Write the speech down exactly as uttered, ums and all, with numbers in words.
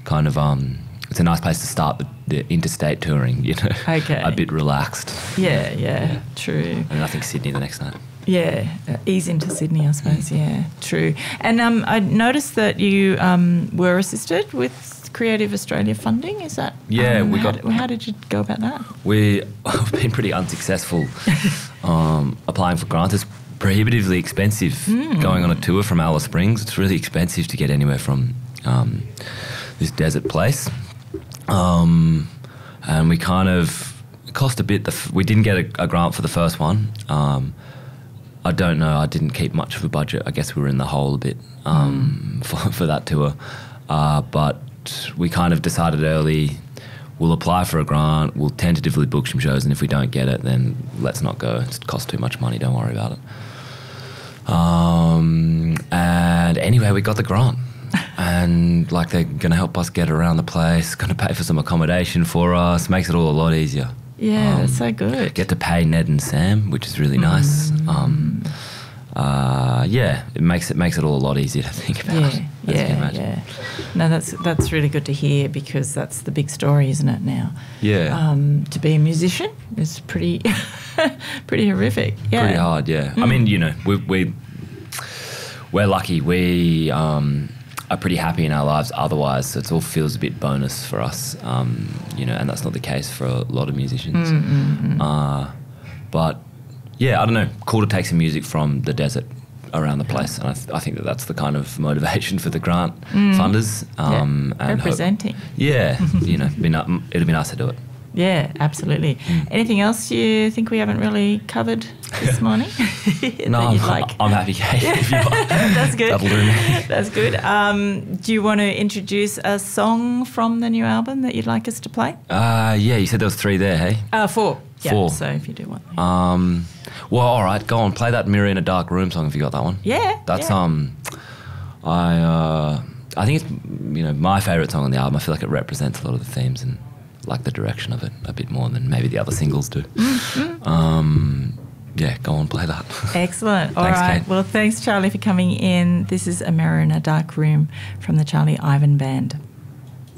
kind of um, it's a nice place to start the, the interstate touring. You know, Okay. a bit relaxed. Yeah, yeah, true. And I think Sydney the next night. Yeah, uh, ease into Sydney, I suppose. Yeah, true. And um, I noticed that you um, were assisted with Creative Australia funding. Is that? Yeah, um, we how got- Did, how did you go about that? We have been pretty unsuccessful um, applying for grants. It's prohibitively expensive Mm. going on a tour from Alice Springs. It's really expensive to get anywhere from um, this desert place. Um, and we kind of, it cost a bit. The f- we didn't get a, a grant for the first one. Um, I don't know. I didn't keep much of a budget. I guess we were in the hole a bit um, Mm. for, for that tour. Uh, but we kind of decided early, we'll apply for a grant, we'll tentatively book some shows, and if we don't get it, then let's not go. It costs too much money, don't worry about it. Um, and anyway, we got the grant. And like they're going to help us get around the place, going to pay for some accommodation for us, makes it all a lot easier. Yeah, Um, that's so good. Get to pay Ned and Sam, which is really nice. Um, uh, yeah, it makes it makes it all a lot easier to think about. Yeah, as you can yeah, imagine. yeah. No, that's that's really good to hear because that's the big story, isn't it? Now, Yeah. um, to be a musician is pretty, pretty horrific. Yeah, Pretty hard, yeah. I mean, you know, we we we're lucky. We um, are pretty happy in our lives otherwise, so it all feels a bit bonus for us. Um, you know, and that's not the case for a lot of musicians. Uh, but yeah, I don't know. Cool to take some music from the desert around the place, and I, th- I think that that's the kind of motivation for the grant funders. Um, Yeah, and hope- representing. yeah, you know, be ni- it'll be nice to do it. Yeah, absolutely. Anything else you think we haven't really covered this morning that No, you'd I'm, like? I'm happy, Kate. If you want. That's good. That'll do me. That's good. Um, do you want to introduce a song from the new album that you'd like us to play? Uh, yeah, you said there was three there, hey? Uh, four. Yeah, Four. so if you do want. Um, well, all right, go on, play that "Mirror in a Dark Room" song if you got that one. Yeah. That's yeah. um, I uh, I think it's you know my favourite song on the album. I feel like it represents a lot of the themes and like the direction of it a bit more than maybe the other singles do. Mm-hmm. Um, yeah, go on, play that. Excellent. All Thanks, right. Kate. Well, thanks, Charlie, for coming in. This is A Mirror in a Dark Room from the Charlie Ivan Band.